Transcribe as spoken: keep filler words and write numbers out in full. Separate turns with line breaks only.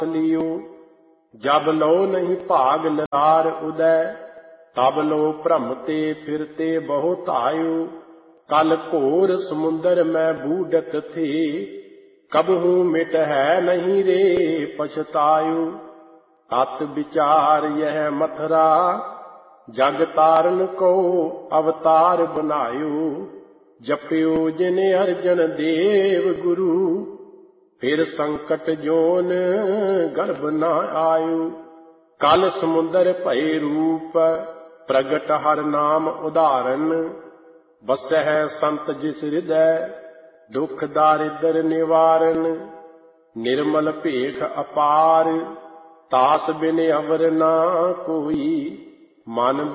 लियो। जब लो नहीं भाग नदार उदय, तब लो भ्रमते फिरते बहुत आयु। कल घोर समुंदर में बूढ़त थे, कबहू मिट है नहीं रे पछतायु। तत् विचार यह मथुरा, जग तारन को अवतार बनायो। जप्यो जिने अर्जन देव गुरु, फिर संकट जोन गर्भ न आयु। कल समुंदर भय रूप, प्रगट हर नाम उदाहरण। बसह संत जिस हृदय, दुख दारिद्र निवारण। निर्मल भेख अपार, तास बिन अवर ना कोई। मन